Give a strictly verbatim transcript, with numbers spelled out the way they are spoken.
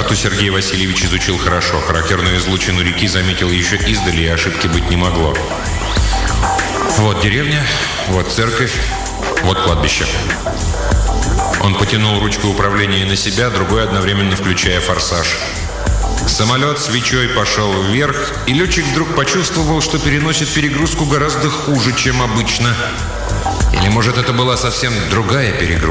Карту Сергей Васильевич изучил хорошо. Характерную излучину реки заметил еще издали, и ошибки быть не могло. Вот деревня, вот церковь, вот кладбище. Он потянул ручку управления на себя, другой одновременно включая форсаж. Самолет свечой пошел вверх, и летчик вдруг почувствовал, что переносит перегрузку гораздо хуже, чем обычно. Или, может, это была совсем другая перегрузка?